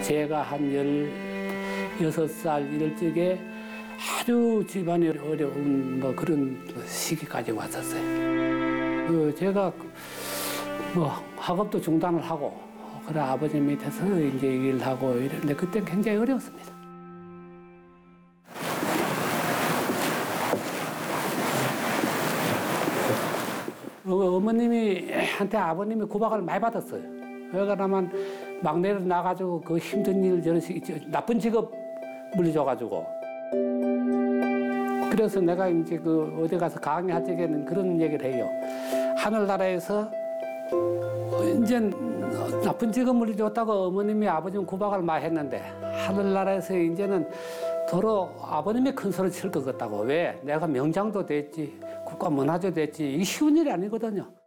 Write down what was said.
제가 한 16살 이럴 적에 아주 집안이 어려운 뭐 그런 시기까지 왔었어요. 제가 뭐 학업도 중단을 하고 그래 아버지 밑에서 이제 일을 하고 이랬는데 그때 굉장히 어려웠습니다. 어머님이 한테 아버님이 구박을 많이 받았어요. 왜냐하면 막내로 나가지고 그 힘든 일 저런 나쁜 직업 물려줘가지고. 그래서 내가 이제 그 어디 가서 강의할 적에는 그런 얘기를 해요. 하늘나라에서 이제 나쁜 직업 물려줬다고 어머님이 아버님 구박을 많이 했는데 하늘나라에서 이제는 도로 아버님이 큰 소리 칠 것 같다고. 왜? 내가 명장도 됐지, 국가문화재 됐지. 이게 쉬운 일이 아니거든요.